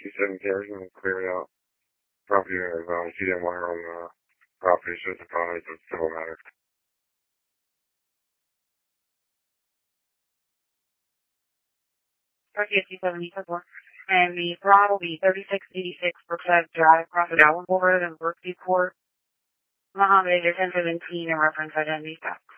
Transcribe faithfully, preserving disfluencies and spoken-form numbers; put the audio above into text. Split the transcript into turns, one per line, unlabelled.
two seven cars and clear it out. Property owners, um, if you didn't wire on the property, it's just a felony, so it's civil matter.
Okay, two seventy four. And the fraud will be thirty-six eighty-six Brookside Drive, Crawford Allen Boulevard, in Brookview Court. Mohammed, you're ten seventeen in reference identity theft.